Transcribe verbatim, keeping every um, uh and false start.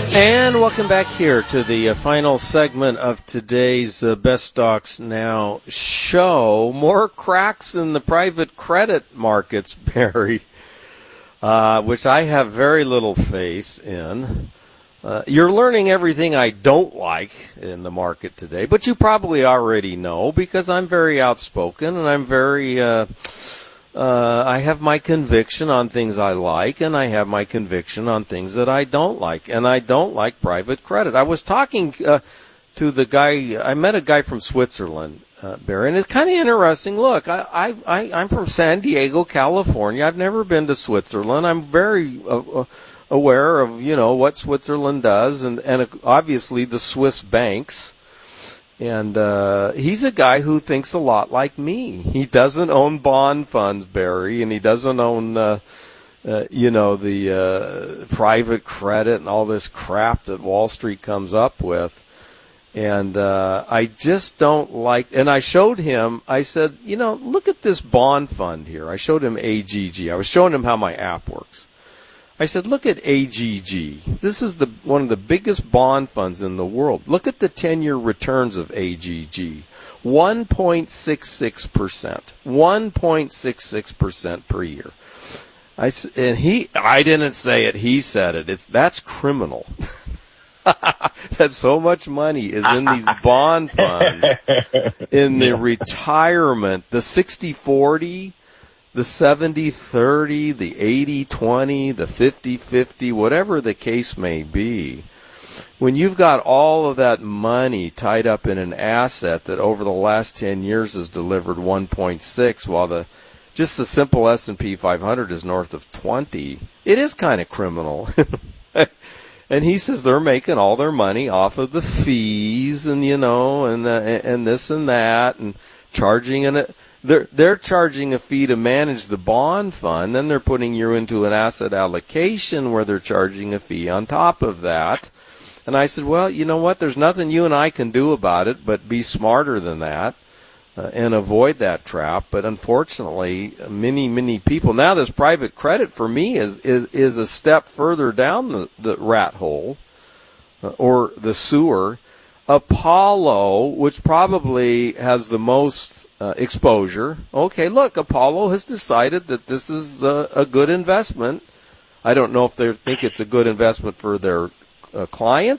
And welcome back here to the uh, final segment of today's uh, Best Stocks Now show. More cracks in the private credit markets, Barry, uh, which I have very little faith in. Uh, you're learning everything I don't like in the market today, but you probably already know because I'm very outspoken and I'm very... Uh, Uh, I have my conviction on things I like, and I have my conviction on things that I don't like, and I don't like private credit. I was talking uh, to the guy, I met a guy from Switzerland, uh, Barry, and it's kind of interesting. Look, I, I, I, I'm from San Diego, California. I've never been to Switzerland. I'm very uh, aware of, you know, what Switzerland does, and, and obviously the Swiss banks. And uh, he's a guy who thinks a lot like me. He doesn't own bond funds, Barry, and he doesn't own, uh, uh, you know, the uh, private credit and all this crap that Wall Street comes up with. And uh, I just don't like, and I showed him, I said, you know, look at this bond fund here. I showed him A G G. I was showing him how my app works. I said, look at A G G. This is the one of the biggest bond funds in the world. Look at the ten-year returns of A G G. one point six six percent. one point six six percent per year. I, and he, I didn't say it, he said it. It's, that's criminal. That so much money is in these bond funds, in the retirement, the sixty forty, the seventy thirty, the eighty twenty, the fifty fifty, whatever the case may be. When you've got all of that money tied up in an asset that over the last ten years has delivered one point six, while the just the simple S and P five hundred is north of twenty, it is kind of criminal. And he says they're making all their money off of the fees and, you know, and uh, and this and that, and charging an They're they're charging a fee to manage the bond fund, then they're putting you into an asset allocation where they're charging a fee on top of that. And I said, well, you know what? There's nothing you and I can do about it but be smarter than that uh, and avoid that trap. But unfortunately, many, many people, now this private credit for me is is, is a step further down the, the rat hole uh, or the sewer. Apollo, which probably has the most Uh, exposure. Okay, look, Apollo has decided that this is uh, a good investment. I don't know if they think it's a good investment for their uh, clients